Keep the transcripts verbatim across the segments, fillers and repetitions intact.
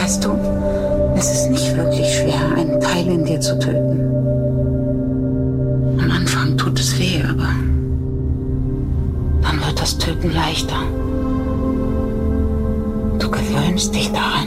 Weißt du, es ist nicht wirklich schwer, einen Teil in dir zu töten. Am Anfang tut es weh, aber dann wird das Töten leichter. Du gewöhnst dich daran.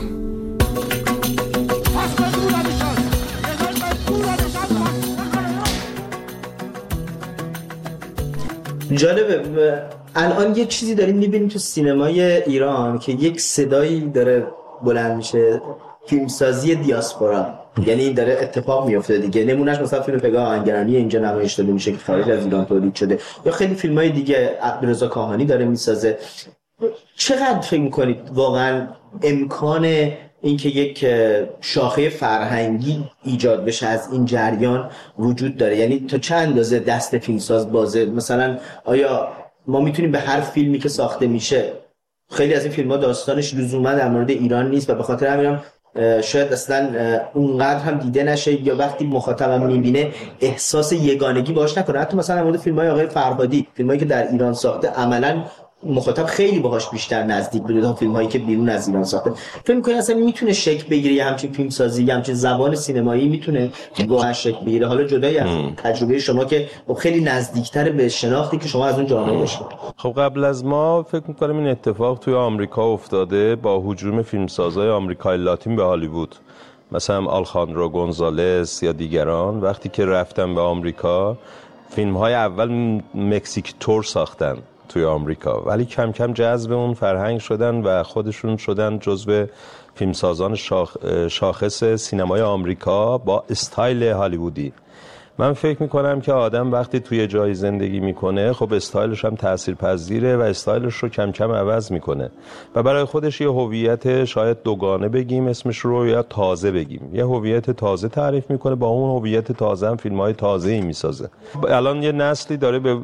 جالبه الان یه چیزی داریم میبینیم تو سینمای ایران که یک صدایی داره بلند میشه، فیلمسازی دیاسپورا. یعنی این داره اتفاق میفته دیگه. نمونهش مثلا فیلم پگاه آهنگرانی اینجا نمایش داده میشه که خارج از ایران تولید شده، یا خیلی فیلمای دیگه عبدالرضا کاهانی داره میسازه. چقدر فکر میکنید واقعا امکان اینکه یک شاخه فرهنگی ایجاد بشه از این جریان وجود داره؟ یعنی تا چند اندازه دست فیلمساز بازه؟ مثلا آیا ما میتونیم به هر فیلمی که ساخته میشه، خیلی از این فیلم‌ها داستانش لزوما در مورد ایران نیست و به خاطر همینم شاید اصلا اونقدر هم دیده نشه، یا وقتی مخاطبم میبینه احساس یگانگی باهاش نکنه. حتی مثلا در مورد فیلم‌های آقای فرهادی، فیلمایی که در ایران ساخته، عملاً مخاطب خیلی باهاش بیشتر نزدیک بوده تا فیلم‌هایی که بیرون از ایران ساخته. فکر می‌کنی اصلا میتونه شکل بگیره یه همچین فیلمسازی، یه همچین زبان سینمایی میتونه واقعا شکل بگیره؟ حالا جدای از تجربه شما که خیلی نزدیک‌تر به شناختی که شما از اون جامعه داشتید. خب قبل از ما فکر می‌کنم این اتفاق توی آمریکا افتاده با هجوم فیلمسازای آمریکای لاتین به هالیوود، مثلا آلخاندرو گونزالس یا دیگران. وقتی که رفتن به آمریکا، فیلم‌های اول مکزیک تور ساختن توی آمریکا، ولی کم کم جذب اون فرهنگ شدن و خودشون شدن جزو فیلمسازان شاخ... شاخص سینمای آمریکا با استایل هالیوودی. من فکر میکنم که آدم وقتی توی جایی زندگی میکنه، خب استایلش هم تاثیرپذیره و استایلش رو کم کم عوض میکنه و برای خودش یه هویت شاید دوگانه بگیم اسمش رو، یا تازه بگیم، یه هویت تازه تعریف میکنه، با اون هویت تازه هم فیلم‌های تازه‌ای میسازه. الان یه نسلی داره به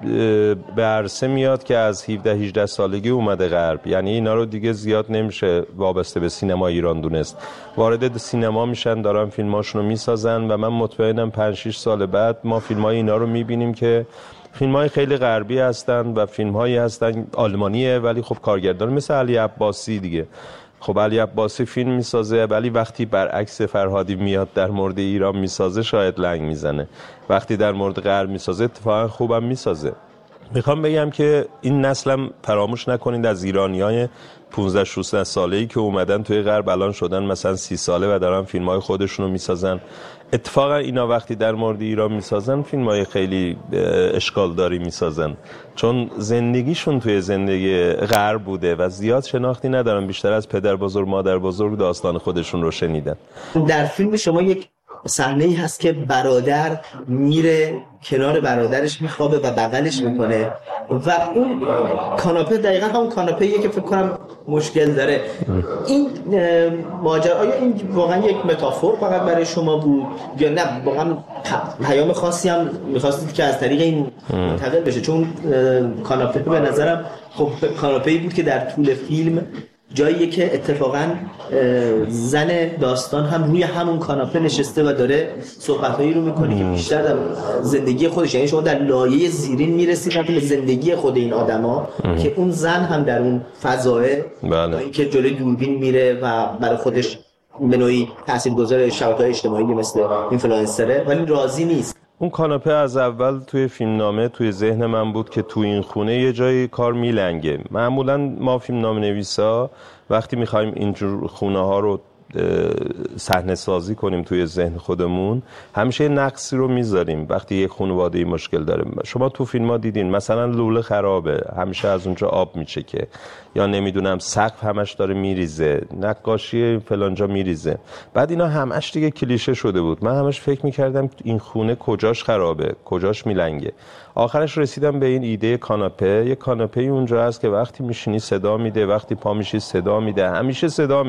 به عرصه میاد که از هفده هجده سالگی اومده غرب، یعنی اینا رو دیگه زیاد نمیشه وابسته به سینما ایران دونست. وارد سینما میشن، دارن فیلماشون رو میسازن و من مطمئنم پنج شش سال بعد ما فیلمای اینا رو میبینیم که فیلم‌های خیلی غربی هستن و فیلم‌هایی هستن آلمانیه، ولی خب کارگردان مثل علی عباسی دیگه. خب علی عباسی فیلم میسازه، ولی وقتی برعکس فرهادی میاد در مورد ایران میسازه شاید لنگ میزنه، وقتی در مورد غرب میسازه اتفاقا خوبم میسازه. میخوام بگم که این نسلم فراموش نکنید از ایرانیای پانزده شانزده ساله‌ای که اومدن توی غرب الان شدن مثلا سی ساله و دارن فیلم‌های خودشونو میسازن. اتفاقا اینا وقتی در مورد ایران میسازن فیلم‌های خیلی اشکال داری میسازن، چون زندگیشون توی زندگی غرب بوده و زیاد شناختی ندارن، بیشتر از پدر بزرگ مادر بزرگ داستان خودشون رو شنیدن. در فیلم شما یک صحنه‌ای هست که برادر میره کنار برادرش میخوابه و بغلش میکنه و اون کاناپه دقیقا همون کاناپه‌ایه که فکر کنم مشکل داره. این ماجرا آیا این واقعا یک متافور فقط برای شما بود یا نه واقعا پیام خاصی هم میخواستید که از طریق این منتقل بشه؟ چون کاناپه به نظرم خب کاناپه‌ای بود که در طول فیلم جاییه که اتفاقا زن داستان هم روی همون کاناپه نشسته و داره صحبتایی رو میکنه که بیشتر در زندگی خودش، یعنی شما در لایه زیرین میرسید به زندگی خود این آدما که اون زن هم در اون فضایه بله. که جلوی دوربین میره و برای خودش به نوعی تاثیرگذار شبکه‌های اجتماعی مثل اینفلوئنسره ولی راضی نیست. اون کاناپه از اول توی فیلمنامه توی ذهن من بود که توی این خونه یه جایی کار میلنگه. معمولا ما فیلمنامه نویسا وقتی میخوایم اینجور خونه ها رو صحنه سازی کنیم توی ذهن خودمون همیشه نقصی رو میذاریم. وقتی یک خانواده مشکل داره، شما تو فیلم ها دیدین مثلا لوله خرابه، همیشه از اونجا آب میچکه، یا نمیدونم سقف همش داره میریزه، نقاشی فلانجا میریزه. بعد اینا همش دیگه کلیشه شده بود. من همش فکر میکردم این خونه کجاش خرابه، کجاش میلنگه. آخرش رسیدم به این ایده کاناپه. یه کاناپه اونجا هست که وقتی میشینی صدا میده، وقتی پا میشی صدا میده، همیشه صدا